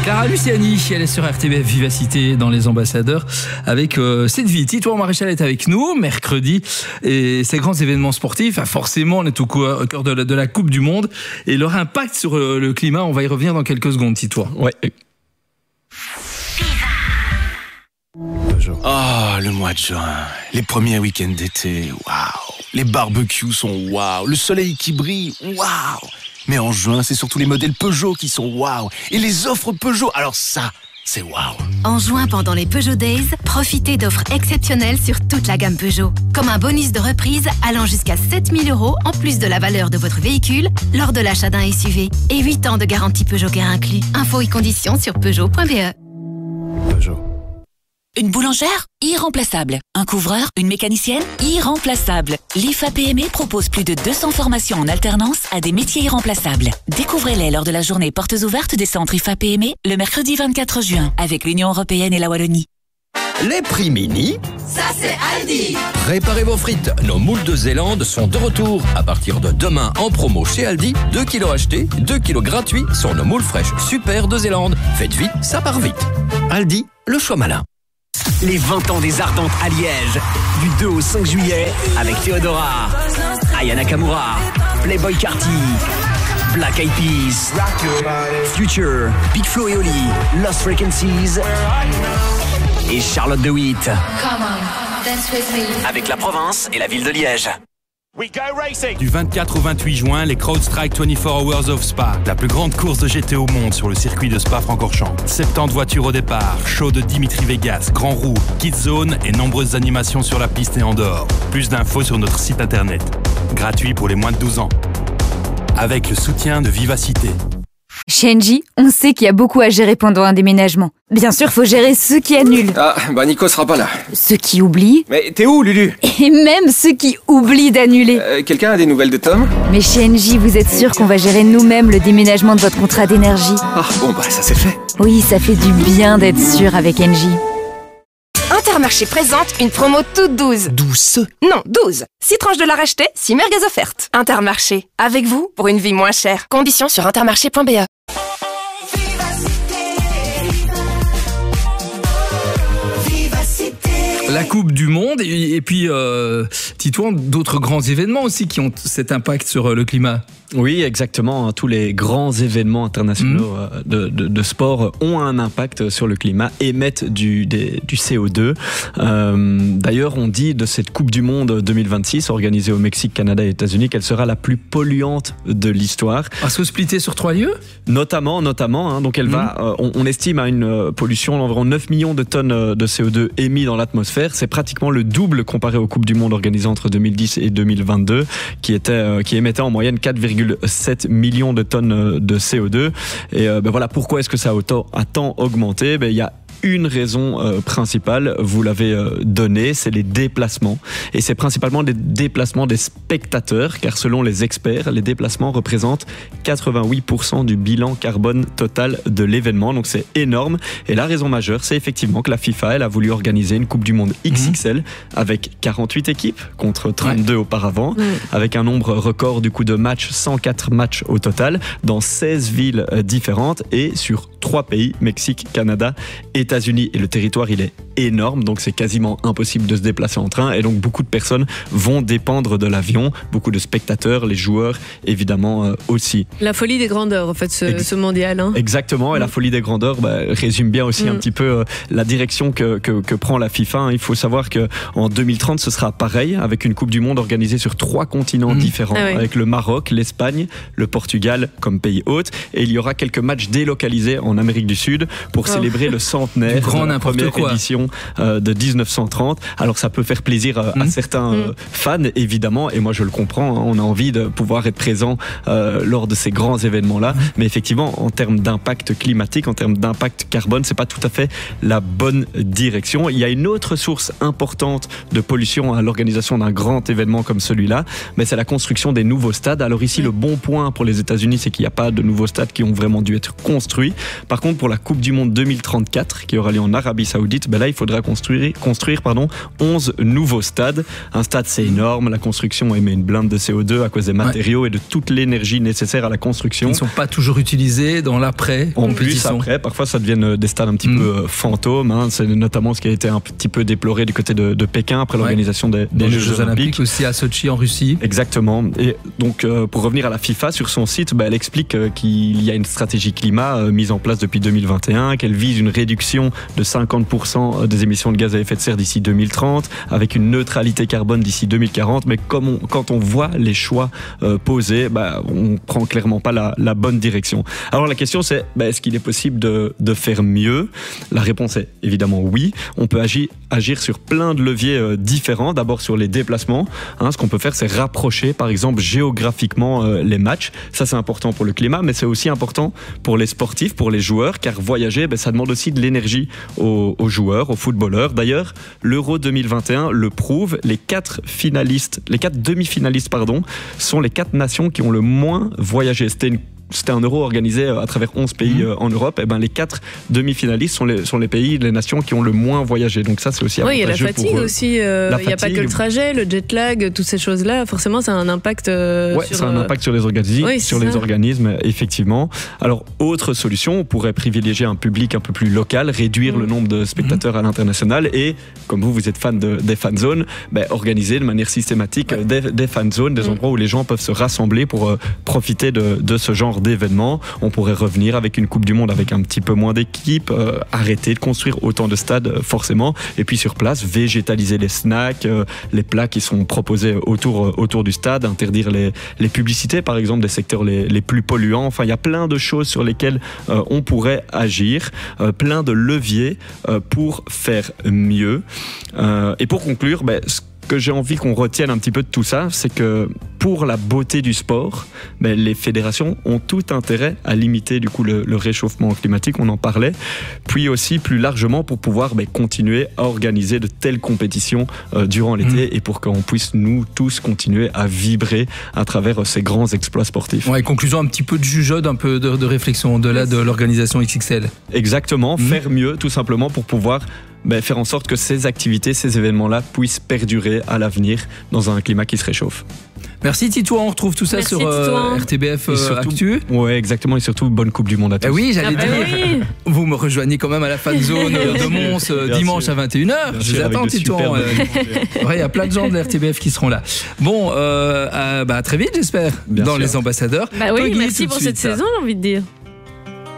Clara Luciani, elle est sur RTBF Vivacité dans Les Ambassadeurs avec cette vie. Titouan Maréchal est avec nous mercredi et ces grands événements sportifs, forcément on est au cœur de la Coupe du Monde et leur impact sur le climat, on va y revenir dans quelques secondes, Titouan. Ouais. Oh, le mois de juin, les premiers week-ends d'été, waouh. Les barbecues sont waouh, le soleil qui brille, waouh. Mais en juin, c'est surtout les modèles Peugeot qui sont waouh. Et les offres Peugeot, alors ça, c'est waouh. En juin, pendant les Peugeot Days, profitez d'offres exceptionnelles sur toute la gamme Peugeot. Comme un bonus de reprise allant jusqu'à 7 000 € en plus de la valeur de votre véhicule lors de l'achat d'un SUV. Et 8 ans de garantie Peugeot Care inclus. Infos et conditions sur Peugeot.be. Peugeot. Une boulangère? Irremplaçable. Un couvreur? Une mécanicienne? Irremplaçable. L'IFA PME propose plus de 200 formations en alternance à des métiers irremplaçables. Découvrez-les lors de la journée portes ouvertes des centres IFA PME le mercredi 24 juin avec l'Union Européenne et la Wallonie. Les prix mini, ça c'est Aldi. Préparez vos frites, nos moules de Zélande sont de retour. À partir de demain en promo chez Aldi, 2 kilos achetés, 2 kilos gratuits sur nos moules fraîches super de Zélande. Faites vite, ça part vite. Aldi, le choix malin. Les 20 ans des Ardentes à Liège, du 2 au 5 juillet, avec Theodora, Aya Nakamura, Playboy Carti, Black Eyed Peas, Future, Big Flo et Oli, Lost Frequencies et Charlotte de Witt. Avec la province et la ville de Liège. Du 24 au 28 juin, les CrowdStrike 24 Hours of Spa, la plus grande course de GT au monde sur le circuit de Spa-Francorchamps. 70 voitures au départ, show de Dimitri Vegas, Grand Roue, Kids Zone et nombreuses animations sur la piste et en dehors. Plus d'infos sur notre site internet. Gratuit pour les moins de 12 ans. Avec le soutien de Vivacité. Chez Engie, on sait qu'il y a beaucoup à gérer pendant un déménagement. Bien sûr, faut gérer ceux qui annulent. Ah, bah Nico sera pas là. Ceux qui oublient. Mais t'es où, Lulu? Et même ceux qui oublient d'annuler. Quelqu'un a des nouvelles de Tom? Mais chez Engie, vous êtes sûr qu'on va gérer nous-mêmes le déménagement de votre contrat d'énergie? Ah, bon bah ça c'est fait. Oui, ça fait du bien d'être sûr avec Engie. Intermarché présente une promo toute douce. Douce? Non, 12. 6 tranches de la racheter, 6 merguez offertes. Intermarché, avec vous pour une vie moins chère. Conditions sur intermarché.be. La Coupe du Monde et puis Titouan, d'autres grands événements aussi qui ont cet impact sur le climat. Oui, exactement. Tous les grands événements internationaux de sport ont un impact sur le climat, émettent du CO2. D'ailleurs, on dit de cette Coupe du Monde 2026 organisée au Mexique, Canada et États-Unis qu'elle sera la plus polluante de l'histoire. Parce que splittée sur 3 lieux ? Notamment. Hein, donc elle va. On estime à une pollution d'environ 9 millions de tonnes de CO2 émis dans l'atmosphère. C'est pratiquement le double comparé aux Coupes du Monde organisées entre 2010 et 2022, qui émettaient en moyenne 4,7 millions de tonnes de CO2. Et voilà, pourquoi est-ce que ça a tant augmenté ? Il y a une raison principale, vous l'avez donnée, c'est les déplacements. Et c'est principalement des déplacements des spectateurs, car selon les experts, les déplacements représentent 88% du bilan carbone total de l'événement. Donc c'est énorme. Et la raison majeure, c'est effectivement que la FIFA, elle a voulu organiser une Coupe du Monde XXL avec 48 équipes contre 32 auparavant, avec un nombre record du coup de matchs, 104 matchs au total, dans 16 villes différentes et sur 3 pays, Mexique, Canada, États-Unis. Et le territoire, il est énorme, donc c'est quasiment impossible de se déplacer en train. Et donc beaucoup de personnes vont dépendre de l'avion, beaucoup de spectateurs, les joueurs évidemment aussi. La folie des grandeurs en fait, ce mondial. Hein. Exactement, et la folie des grandeurs résume bien aussi un petit peu la direction que prend la FIFA. Hein. Il faut savoir qu'en 2030, ce sera pareil, avec une Coupe du Monde organisée sur 3 continents différents, avec le Maroc, l'Espagne, le Portugal comme pays hôte. Et il y aura quelques matchs délocalisés en Amérique du Sud pour célébrer le centenaire de la première édition de 1930. Alors ça peut faire plaisir à certains fans évidemment, et moi je le comprends, hein, on a envie de pouvoir être présent lors de ces grands événements-là, mais effectivement en termes d'impact climatique, en termes d'impact carbone, c'est pas tout à fait la bonne direction. Il y a une autre source importante de pollution à l'organisation d'un grand événement comme celui-là, mais c'est la construction des nouveaux stades. Alors ici le bon point pour les États-Unis, c'est qu'il n'y a pas de nouveaux stades qui ont vraiment dû être construits. Par contre, pour la Coupe du Monde 2034, Qatar qui aura lieu en Arabie Saoudite, là il faudra construire 11 nouveaux stades. Un stade c'est énorme, la construction émet une blinde de CO2 à cause des matériaux et de toute l'énergie nécessaire à la construction. Ils ne sont pas toujours utilisés dans l'après-compétition. En plus, après, parfois ça devient des stades un petit peu fantômes. C'est notamment ce qui a été un petit peu déploré du côté de Pékin après l'organisation des Jeux Olympiques. Aussi à Sochi en Russie. Exactement. Et donc pour revenir à la FIFA, sur son site, elle explique qu'il y a une stratégie climat mise en place depuis 2021, qu'elle vise une réduction de 50% des émissions de gaz à effet de serre d'ici 2030, avec une neutralité carbone d'ici 2040. Mais quand on voit les choix posés, on prend clairement pas la bonne direction. Alors la question c'est, est-ce qu'il est possible de faire mieux ? La réponse est évidemment oui. On peut agir sur plein de leviers différents. D'abord sur les déplacements. Ce qu'on peut faire, c'est rapprocher par exemple géographiquement les matchs. Ça c'est important pour le climat, mais c'est aussi important pour les sportifs, pour les joueurs, car voyager, ça demande aussi de l'énergie aux joueurs, aux footballeurs. D'ailleurs, l'Euro 2021 le prouve. Les 4 demi-finalistes, sont les 4 nations qui ont le moins voyagé. C'était un Euro organisé à travers 11 pays en Europe. Les 4 demi-finalistes sont les nations qui ont le moins voyagé. Donc ça, c'est aussi avantageux. Oui, il y a la fatigue aussi. Il n'y a pas que le trajet, le jet lag, toutes ces choses-là. Forcément, ça a un impact ça a un impact sur les organismes, effectivement. Alors, autre solution, on pourrait privilégier un public un peu plus local, réduire le nombre de spectateurs à l'international et, comme vous êtes fan des fan zones, organiser de manière systématique des fan zones, des endroits où les gens peuvent se rassembler pour profiter de ce genre d'événements. On pourrait revenir avec une Coupe du Monde avec un petit peu moins d'équipes, arrêter de construire autant de stades forcément, et puis sur place végétaliser les snacks, les plats qui sont proposés autour du stade, interdire les publicités par exemple des secteurs les plus polluants. Enfin, il y a plein de choses sur lesquelles on pourrait agir, plein de leviers pour faire mieux. Et pour conclure, ce que j'ai envie qu'on retienne un petit peu de tout ça, c'est que pour la beauté du sport, les fédérations ont tout intérêt à limiter du coup le réchauffement climatique, on en parlait, puis aussi plus largement pour pouvoir continuer à organiser de telles compétitions durant l'été et pour qu'on puisse nous tous continuer à vibrer à travers ces grands exploits sportifs. Ouais, conclusion, un petit peu de jugeote, un peu de réflexion au-delà de l'organisation XXL. Exactement, faire mieux tout simplement pour pouvoir faire en sorte que ces activités, ces événements-là puissent perdurer à l'avenir dans un climat qui se réchauffe. Merci Titouan, on retrouve tout ça sur RTBF Actu. Oui, exactement, et surtout bonne Coupe du Monde à tous. Oui, j'allais dire, vous me rejoignez quand même à la fan zone de Mons dimanche à 21h. Je vous attends Titouan. Il y a plein de gens de la RTBF qui seront là. Bon, à très vite j'espère, dans Les Ambassadeurs. Merci pour cette saison, j'ai envie de dire.